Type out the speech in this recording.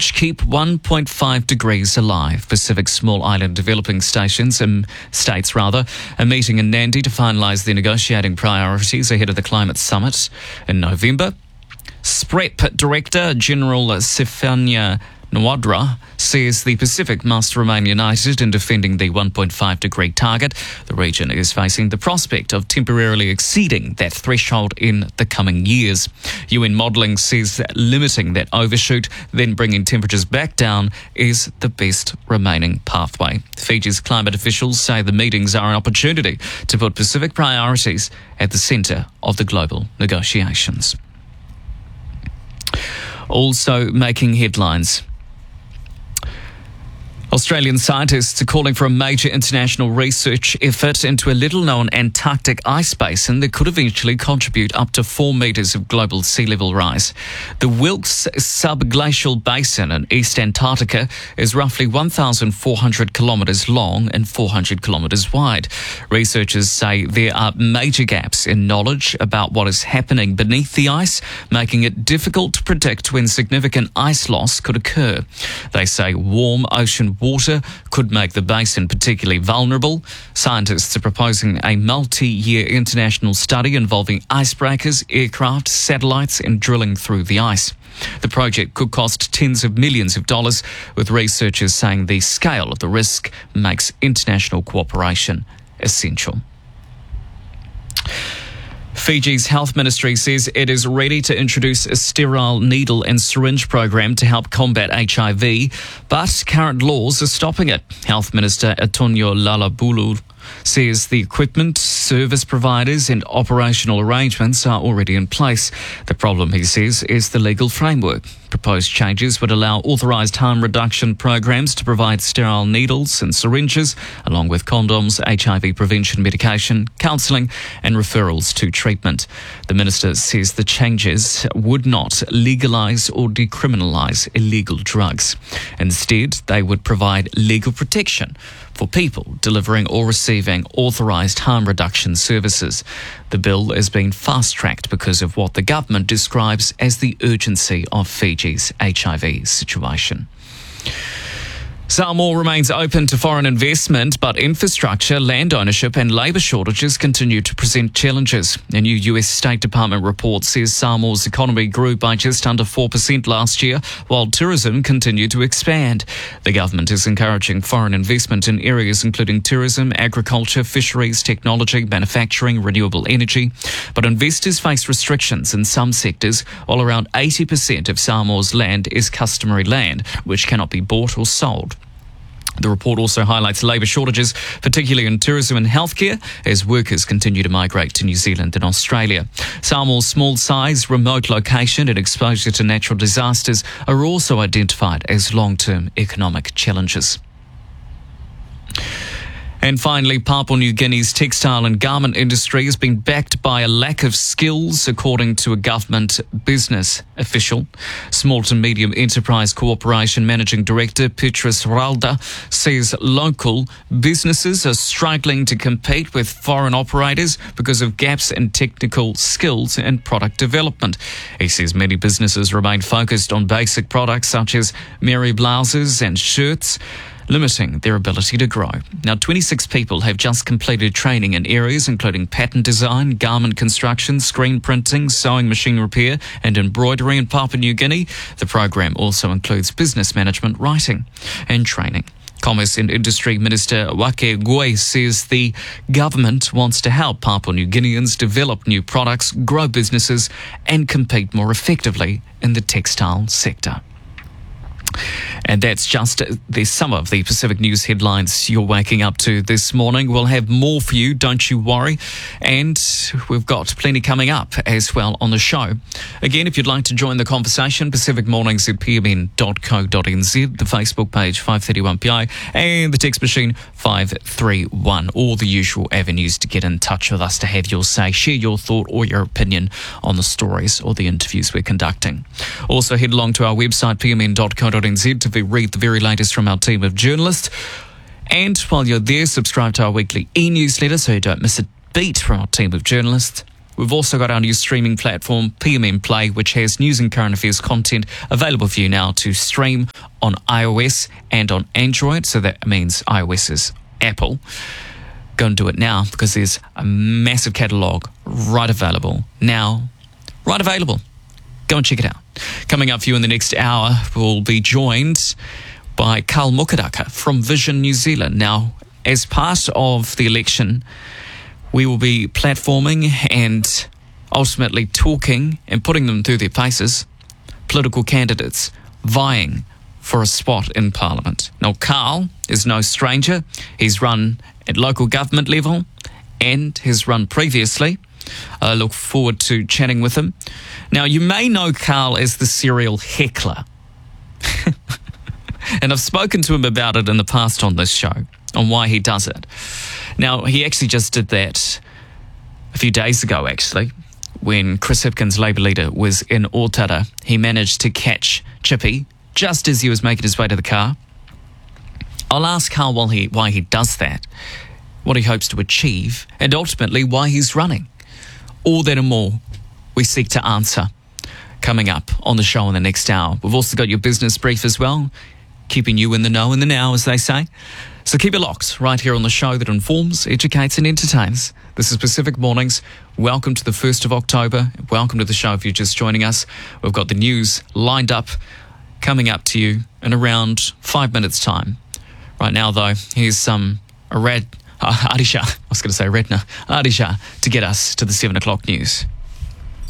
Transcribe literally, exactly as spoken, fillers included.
pledge keep one point five degrees alive. Pacific Small Island Developing Stations and States rather are meeting in Nandi to finalise their negotiating priorities ahead of the climate summit in November. S P R E P Director General Sifania Nwadra says the Pacific must remain united in defending the one point five degree target. The region is facing the prospect of temporarily exceeding that threshold in the coming years. U N modelling says that limiting that overshoot, then bringing temperatures back down, is the best remaining pathway. Fiji's climate officials say the meetings are an opportunity to put Pacific priorities at the centre of the global negotiations. Also making headlines. Australian scientists are calling for a major international research effort into a little-known Antarctic ice basin that could eventually contribute up to four metres of global sea level rise. The Wilkes Subglacial Basin in East Antarctica is roughly one thousand four hundred kilometres long and four hundred kilometres wide. Researchers say there are major gaps in knowledge about what is happening beneath the ice, making it difficult to predict when significant ice loss could occur. They say warm ocean water could make the basin particularly vulnerable. Scientists are proposing a multi-year international study involving icebreakers, aircraft, satellites and drilling through the ice. The project could cost tens of millions of dollars, with researchers saying the scale of the risk makes international cooperation essential. Fiji's health ministry says it is ready to introduce a sterile needle and syringe program to help combat H I V, but current laws are stopping it. Health Minister Antonio Lalabulu says the equipment, service providers and operational arrangements are already in place. The problem, he says, is the legal framework. Proposed changes would allow authorised harm reduction programs to provide sterile needles and syringes, along with condoms, H I V prevention medication, counselling and referrals to treatment. The minister says the changes would not legalise or decriminalise illegal drugs. Instead, they would provide legal protection for people delivering or receiving authorised harm reduction services. The bill is being fast-tracked because of what the government describes as the urgency of Fiji's H I V situation. Samoa remains open to foreign investment, but infrastructure, land ownership and labour shortages continue to present challenges. A new U S State Department report says Samoa's economy grew by just under four percent last year, while tourism continued to expand. The government is encouraging foreign investment in areas including tourism, agriculture, fisheries, technology, manufacturing, renewable energy. But investors face restrictions in some sectors, while around eighty percent of Samoa's land is customary land, which cannot be bought or sold. The report also highlights labour shortages, particularly in tourism and healthcare, as workers continue to migrate to New Zealand and Australia. Samoa's small size, remote location and exposure to natural disasters are also identified as long-term economic challenges. And finally, Papua New Guinea's textile and garment industry has been backed by a lack of skills, according to a government business official. Small to Medium Enterprise Corporation Managing Director Petrus Ralda says local businesses are struggling to compete with foreign operators because of gaps in technical skills and product development. He says many businesses remain focused on basic products such as Mary blouses and shirts, limiting their ability to grow. Now, twenty-six people have just completed training in areas including pattern design, garment construction, screen printing, sewing machine repair and embroidery in Papua New Guinea. The program also includes business management, writing and training. Commerce and Industry Minister Wake Goy says the government wants to help Papua New Guineans develop new products, grow businesses and compete more effectively in the textile sector. And that's just the some of the Pacific News headlines you're waking up to this morning. We'll have more for you, don't you worry. And we've got plenty coming up as well on the show. Again, if you'd like to join the conversation, Pacific Mornings at p m n dot co dot n z, the Facebook page five thirty-one P I, and the text machine five three one. All the usual avenues to get in touch with us, to have your say, share your thought or your opinion on the stories or the interviews we're conducting. Also, head along to our website, p m n dot co dot n z, to read the very latest from our team of journalists. And while you're there, subscribe to our weekly e-newsletter so you don't miss a beat from our team of journalists. We've also got our new streaming platform, P M M Play, which has news and current affairs content available for you now to stream on iOS and on Android. So that means iOS is Apple. Go and do it now because there's a massive catalogue right available now. Right available. Go and check it out. Coming up for you in the next hour, we'll be joined by Carl Mukaraka from Vision New Zealand. Now, as part of the election, we will be platforming and ultimately talking and putting them through their paces, political candidates vying for a spot in Parliament. Now, Carl is no stranger. He's run at local government level and has run previously. I look forward to chatting with him. Now, you may know Carl as the serial heckler. And I've spoken to him about it in the past on this show, on why he does it. Now, he actually just did that a few days ago, actually, when Chris Hipkins, Labour leader, was in Otara. He managed to catch Chippy just as he was making his way to the car. I'll ask Carl why he, why he does that, what he hopes to achieve, and ultimately why he's running. All that and more we seek to answer coming up on the show in the next hour. We've also got your business brief as well, keeping you in the know in the now, as they say. So keep it locked right here on the show that informs, educates and entertains. This is Pacific Mornings. Welcome to the first of October. Welcome to the show if you're just joining us. We've got the news lined up, coming up to you in around five minutes' time. Right now, though, here's some Arad, uh, Arisha, I was going to say Redna, Arisha, to get us to the seven o'clock news.